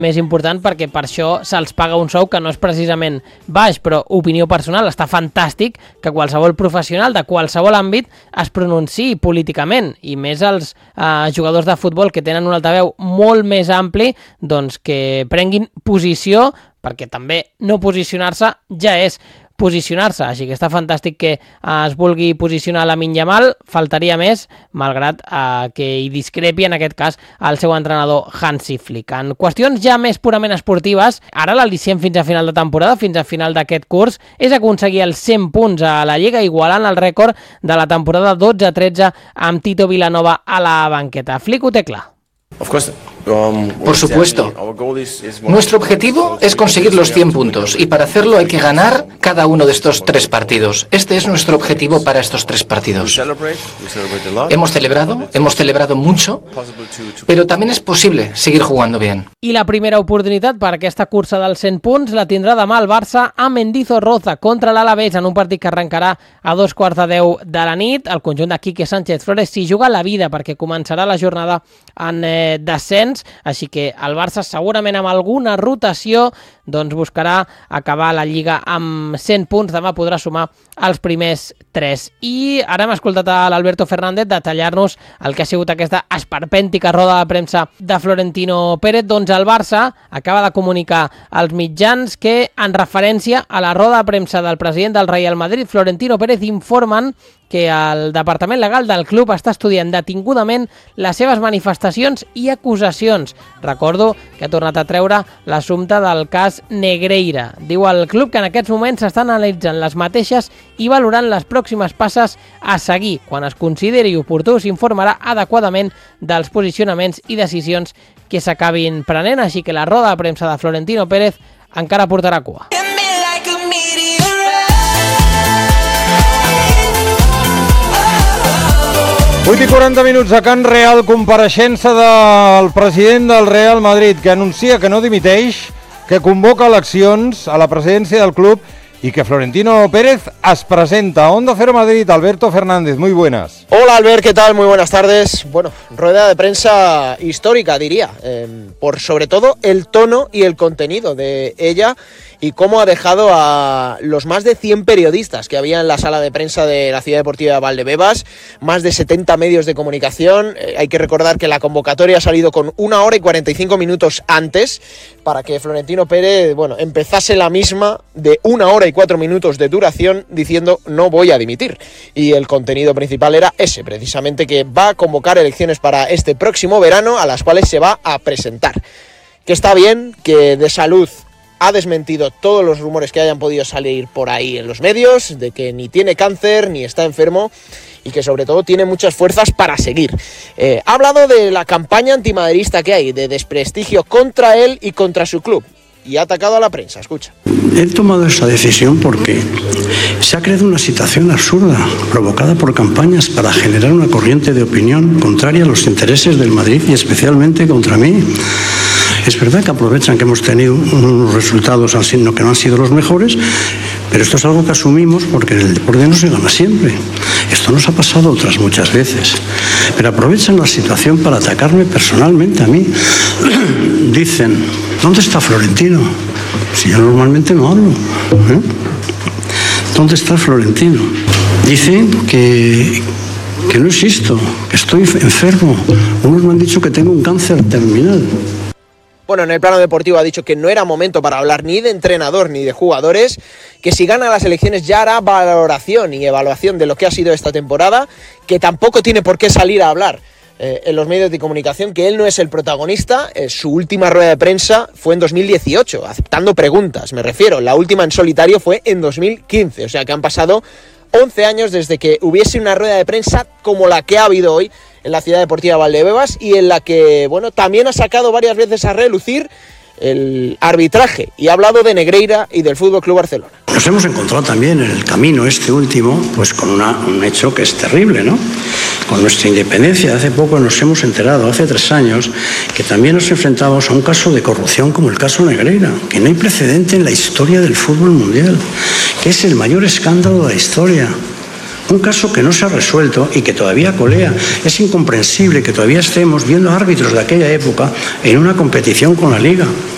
més important, perquè per això se'ls paga un sou que no és precisament baix, però opinió personal, està fantàstic que qualsevol professional de qualsevol àmbit es pronunciï políticament, i més els jugadors de futbol que tenen un altaveu molt més ampli, doncs que prenguin posició, perquè també no posicionar-se ja és posicionar-se, així que està fantàstic que es vulgui posicionar Lamine Yamal, faltaria més, malgrat que hi discrepi en aquest cas el seu entrenador Hansi Flick. En qüestions ja més purament esportives, ara l'al·licient fins a final de temporada, fins a final d'aquest curs, és aconseguir els 100 punts a la Lliga, igualant el rècord de la temporada 12-13 amb Tito Vilanova a la banqueta. Flick ho té clar. Por supuesto. Nuestro objetivo es conseguir los 100 puntos y para hacerlo hay que ganar cada uno de estos 3 partidos. Este es nuestro objetivo para estos 3 partidos. Hemos celebrado mucho, pero también es posible seguir jugando bien. I la primera oportunitat per aquesta cursa dels 100 punts la tindrà demà el Barça a Mendizorroza contra l'Alavés en un partit que arrencarà a 2:15 de la nit. El conjunt de Quique Sánchez Flores s'hi juga la vida perquè començarà la jornada en descens, així que el Barça segurament amb alguna rotació doncs buscarà acabar la Lliga amb 100 punts. Demà podrà sumar els primers 3. I ara hem escoltat a l'Alberto Fernández detallar-nos el que ha sigut aquesta esperpèntica roda de premsa de Florentino Pérez. Doncs el Barça acaba de comunicar als mitjans que, en referència a la roda de premsa del president del Real Madrid, Florentino Pérez, informen que el departament legal del club està estudiant detingudament les seves manifestacions i acusacions. Recordo que ha tornat a treure l'assumpte del cas Negreira. Diu el club que en aquests moments s'estan analitzant les mateixes i valorant les pròximes passes a seguir. Quan es consideri oportú s'informarà adequadament dels posicionaments i decisions que s'acabin prenent, així que la roda de premsa de Florentino Pérez encara portarà cua. 8:40 a Can Real, compareixença del president del Real Madrid, que anuncia que no dimiteix, que convoca eleccions a la presidència del club y que Florentino Pérez as presenta. Onda Cero Madrid, Alberto Fernández, muy buenas. Hola Albert, ¿qué tal? Muy buenas tardes. Bueno, rueda de prensa histórica, diría, por sobre todo el tono y el contenido de ella y cómo ha dejado a los más de 100 periodistas que había en la sala de prensa de la Ciudad Deportiva de Valdebebas, más de 70 medios de comunicación. Hay que recordar que la convocatoria ha salido con 1 hora y 45 minutos antes para que Florentino Pérez, empezase la misma de 1 hora y 4 minutos de duración diciendo no voy a dimitir. Y el contenido principal era ese, precisamente, que va a convocar elecciones para este próximo verano a las cuales se va a presentar. Que está bien, que de salud ha desmentido todos los rumores que hayan podido salir por ahí en los medios, de que ni tiene cáncer ni está enfermo y que sobre todo tiene muchas fuerzas para seguir. Ha hablado de la campaña antimaderista que hay, de desprestigio contra él y contra su club, y ha atacado a la prensa. Escucha. He tomado esa decisión porque se ha creado una situación absurda, provocada por campañas para generar una corriente de opinión contraria a los intereses del Madrid y especialmente contra mí. Es verdad que aprovechan que hemos tenido unos resultados al signo que no han sido los mejores, pero esto es algo que asumimos porque en el deporte no se gana siempre. Esto nos ha pasado otras muchas veces. Pero aprovechan la situación para atacarme personalmente a mí. Dicen, ¿dónde está Florentino? Si yo normalmente no hablo. ¿Dónde está Florentino? Dicen que no existo, que estoy enfermo. Unos me han dicho que tengo un cáncer terminal. Bueno, en el plano deportivo ha dicho que no era momento para hablar ni de entrenador ni de jugadores, que si gana las elecciones ya hará valoración y evaluación de lo que ha sido esta temporada, que tampoco tiene por qué salir a hablar en los medios de comunicación, que él no es el protagonista. Su última rueda de prensa fue en 2018, aceptando preguntas, me refiero. La última en solitario fue en 2015, o sea que han pasado 11 años desde que hubiese una rueda de prensa como la que ha habido hoy en la Ciudad Deportiva Valdebebas y en la que, también ha sacado varias veces a relucir el arbitraje y ha hablado de Negreira y del Fútbol Club Barcelona. Nos hemos encontrado también en el camino este último, con un hecho que es terrible, ¿no? Con nuestra independencia, hace poco nos hemos enterado, hace 3 años, que también nos enfrentamos a un caso de corrupción como el caso Negreira, que no hay precedente en la historia del fútbol mundial, que es el mayor escándalo de la historia. Un caso que no se ha resuelto y que todavía colea. Es incomprensible que todavía estemos viendo árbitros de aquella época en una competición con la Liga.